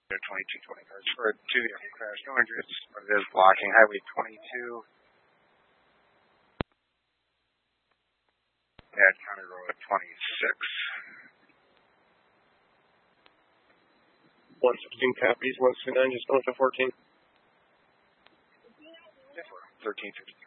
There are 2220 cars for a 2-vehicle crash. No injuries, but it is blocking Highway 22 at County Road 26. 116 copies, 169, just going to 14. Yes, sir. 1350.